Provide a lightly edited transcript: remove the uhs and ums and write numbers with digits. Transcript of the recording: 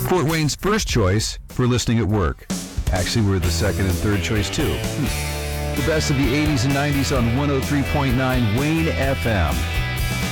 Fort Wayne's first choice for listening at work. Actually, we're the second and third choice, too. The best of the 80s and 90s on 103.9 Wayne FM.